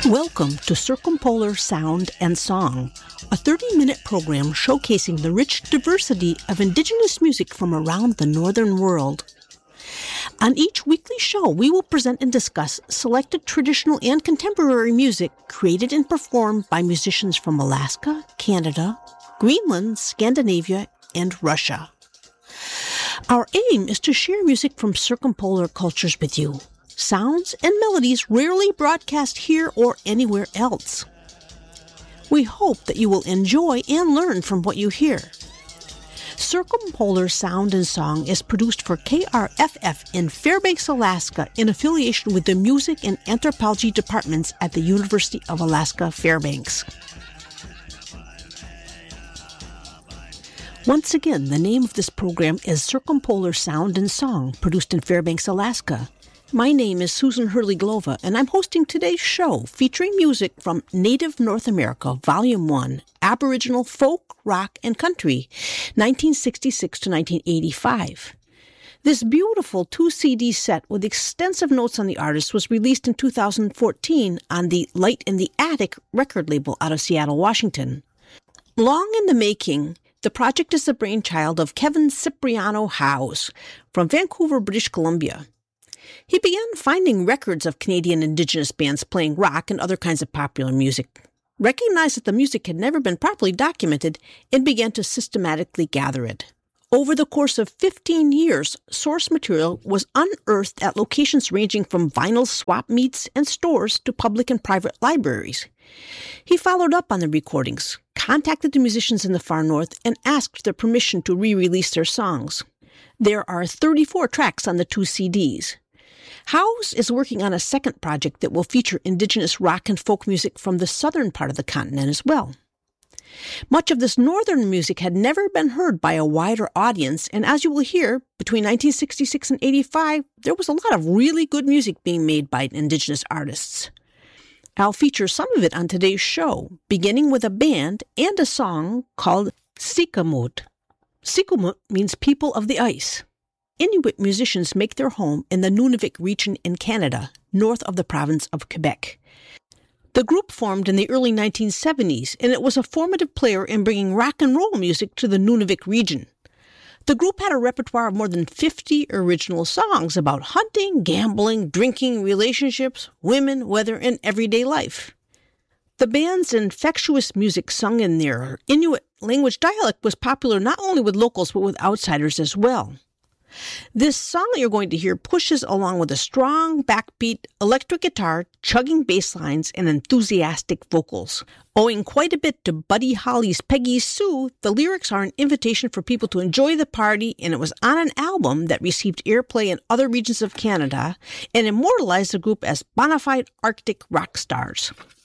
Welcome to Circumpolar Sound and Song, a 30-minute program showcasing the rich diversity of indigenous music from around the northern world. On each weekly show, we will present and discuss selected traditional and contemporary music created and performed by musicians from Alaska, Canada, Greenland, Scandinavia, and Russia. Our aim is to share music from circumpolar cultures with you, sounds and melodies rarely broadcast here or anywhere else. We hope that you will enjoy and learn from what you hear. Circumpolar Sound and Song is produced for KRFF in Fairbanks, Alaska, in affiliation with the Music and Anthropology departments at the University of Alaska, Fairbanks. Once again, the name of this program is Circumpolar Sound and Song, produced in Fairbanks, Alaska. My name is Susan Hurley-Glova, and I'm hosting today's show featuring music from Native North America, Volume 1, Aboriginal Folk, Rock, and Country, 1966 to 1985. This beautiful 2-CD set with extensive notes on the artist was released in 2014 on the Light in the Attic record label out of Seattle, Washington. Long in the making, the project is the brainchild of Kevin Cipriano Howes from Vancouver, British Columbia. He began finding records of Canadian Indigenous bands playing rock and other kinds of popular music, recognized that the music had never been properly documented, and began to systematically gather it. Over the course of 15 years, source material was unearthed at locations ranging from vinyl swap meets and stores to public and private libraries. He followed up on the recordings, contacted the musicians in the far north, and asked their permission to re-release their songs. There are 34 tracks on the 2 CDs. Howes is working on a second project that will feature Indigenous rock and folk music from the southern part of the continent as well. Much of this northern music had never been heard by a wider audience, and as you will hear, between 1966 and 85, there was a lot of really good music being made by Indigenous artists. I'll feature some of it on today's show, beginning with a band and a song called Sikamut. Sikamut means people of the ice. Inuit musicians make their home in the Nunavik region in Canada, north of the province of Quebec. The group formed in the early 1970s, and it was a formative player in bringing rock and roll music to the Nunavik region. The group had a repertoire of more than 50 original songs about hunting, gambling, drinking, relationships, women, weather, and everyday life. The band's infectious music sung in their Inuit language dialect was popular not only with locals but with outsiders as well. This song that you're going to hear pushes along with a strong backbeat, electric guitar, chugging bass lines, and enthusiastic vocals. Owing quite a bit to Buddy Holly's Peggy Sue, the lyrics are an invitation for people to enjoy the party, and it was on an album that received airplay in other regions of Canada and immortalized the group as bona fide Arctic rock stars.